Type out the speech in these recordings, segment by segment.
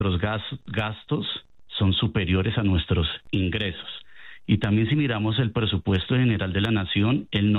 nuestros gastos son superiores a nuestros ingresos. Y también si miramos el presupuesto general de la Nación, el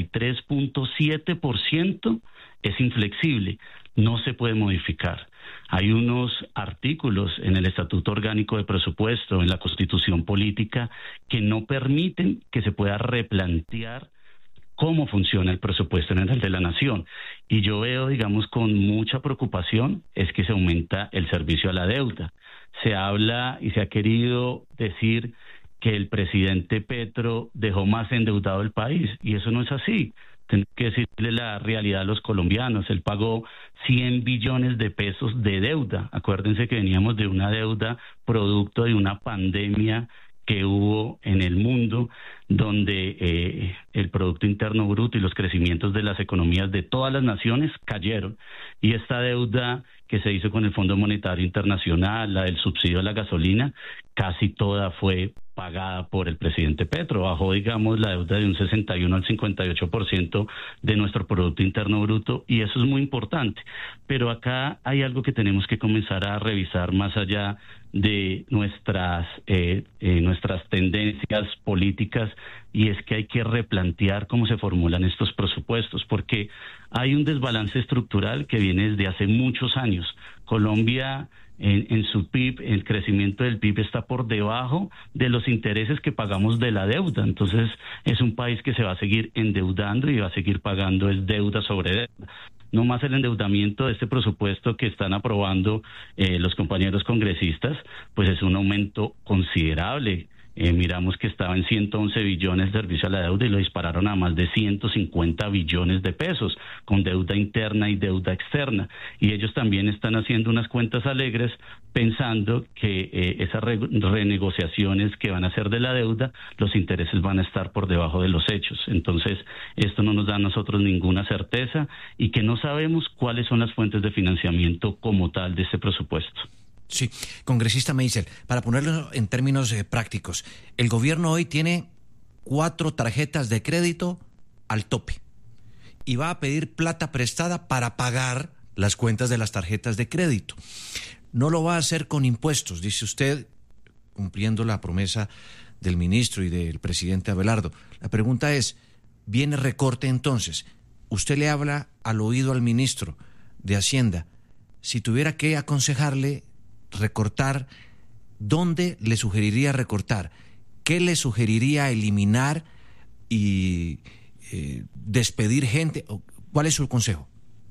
93.7% es inflexible, no se puede modificar. Hay unos artículos en el Estatuto Orgánico de Presupuesto, en la Constitución Política, que no permiten que se pueda replantear cómo funciona el presupuesto general de la Nación. Y yo veo, digamos, con mucha preocupación, es que se aumenta el servicio a la deuda. Se habla y se ha querido decir que el presidente Petro dejó más endeudado el país, y eso no es así. Tengo que decirle la realidad a los colombianos. Él pagó 100 billones de pesos de deuda. Acuérdense que veníamos de una deuda producto de una pandemia que hubo en el mundo, donde el Producto Interno Bruto y los crecimientos de las economías de todas las naciones cayeron. Y esta deuda que se hizo con el Fondo Monetario Internacional, la del subsidio a la gasolina, casi toda fue pagada por el presidente Petro. Bajó, digamos, la deuda de un 61 al 58% de nuestro Producto Interno Bruto, y eso es muy importante. Pero acá hay algo que tenemos que comenzar a revisar más allá de nuestras tendencias políticas, y es que hay que replantear cómo se formulan estos presupuestos, porque hay un desbalance estructural que viene desde hace muchos años. Colombia, en su PIB, el crecimiento del PIB está por debajo de los intereses que pagamos de la deuda. Entonces, es un país que se va a seguir endeudando y va a seguir pagando es deuda sobre deuda. No más el endeudamiento de este presupuesto que están aprobando los compañeros congresistas, pues es un aumento considerable. Miramos que estaba en 111 billones de servicio a la deuda y lo dispararon a más de 150 billones de pesos, con deuda interna y deuda externa. Y ellos también están haciendo unas cuentas alegres pensando que esas renegociaciones que van a hacer de la deuda, los intereses van a estar por debajo de los hechos. Entonces, esto no nos da a nosotros ninguna certeza, y que no sabemos cuáles son las fuentes de financiamiento como tal de este presupuesto. Sí, congresista Meisel, para ponerlo en términos prácticos, el gobierno hoy tiene 4 tarjetas de crédito al tope y va a pedir plata prestada para pagar las cuentas de las tarjetas de crédito. No lo va a hacer con impuestos, dice usted, cumpliendo la promesa del ministro y del presidente Abelardo. La pregunta es, ¿viene recorte entonces? Usted le habla al oído al ministro de Hacienda. Si tuviera que aconsejarle recortar, ¿dónde le sugeriría recortar? ¿Qué le sugeriría eliminar y despedir gente? ¿Cuál es su consejo?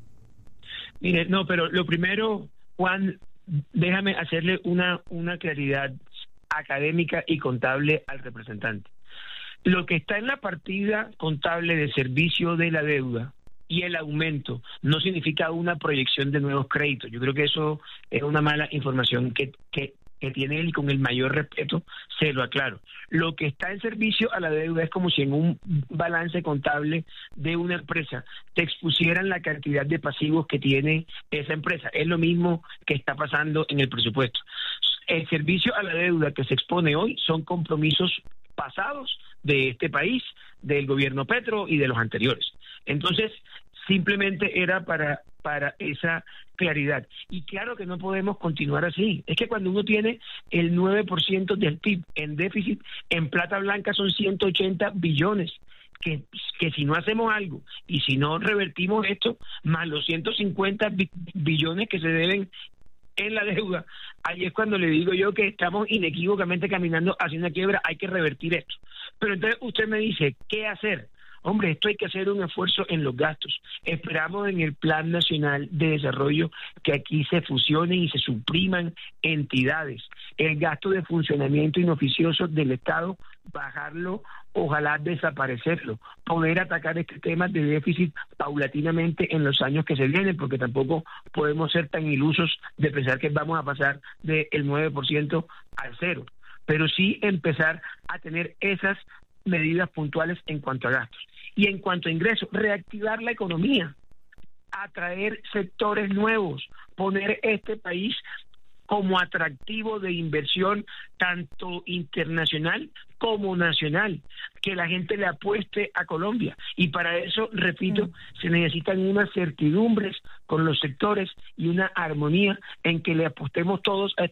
Mire, no, pero lo primero, Juan, déjame hacerle una claridad académica y contable al representante. Lo que está en la partida contable de servicio de la deuda y el aumento no significa una proyección de nuevos créditos. Yo creo que eso es una mala información que tiene él, y con el mayor respeto se lo aclaro. Lo que está en servicio a la deuda es como si en un balance contable de una empresa te expusieran la cantidad de pasivos que tiene esa empresa. Es lo mismo que está pasando en el presupuesto. El servicio a la deuda que se expone hoy son compromisos pasados de este país, del gobierno Petro y de los anteriores. Entonces, simplemente era para esa claridad. Y claro que no podemos continuar así. Es que cuando uno tiene el 9% del PIB en déficit, en plata blanca son 180 billones. Que si no hacemos algo y si no revertimos esto, más los 150 billones que se deben en la deuda, ahí es cuando le digo yo que estamos inequívocamente caminando hacia una quiebra. Hay que revertir esto. Pero entonces usted me dice, ¿qué hacer? Hombre, esto hay que hacer un esfuerzo en los gastos. Esperamos en el Plan Nacional de Desarrollo que aquí se fusionen y se supriman entidades. El gasto de funcionamiento inoficioso del Estado, bajarlo, ojalá desaparecerlo. Poder atacar este tema de déficit paulatinamente en los años que se vienen, porque tampoco podemos ser tan ilusos de pensar que vamos a pasar del 9% al 0. Pero sí empezar a tener esas medidas puntuales en cuanto a gastos. Y en cuanto a ingresos, reactivar la economía, atraer sectores nuevos, poner este país como atractivo de inversión tanto internacional como nacional, que la gente le apueste a Colombia. Y para eso, repito, se necesitan unas certidumbres con los sectores y una armonía en que le apostemos todos a